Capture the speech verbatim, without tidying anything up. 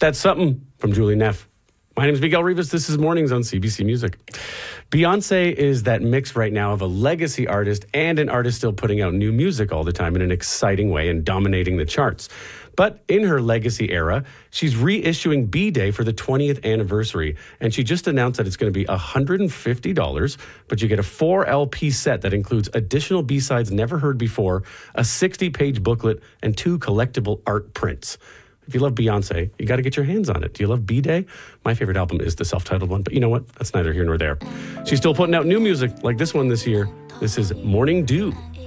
That's Something from Julie Neff. My name is Miguel Rivas. This is Mornings on C B C Music. Beyonce is that mix right now of a legacy artist and an artist still putting out new music all the time in an exciting way and dominating the charts. But in her legacy era, she's reissuing B-Day for the twentieth anniversary. And she just announced that it's going to be one hundred fifty dollars, but you get a four L P set that includes additional B-sides never heard before, a sixty-page booklet, and two collectible art prints. If you love Beyonce, you got to get your hands on it. Do you love B-Day? My favorite album is the self-titled one, but you know what? That's neither here nor there. She's still putting out new music like this one this year. This is Morning Dew.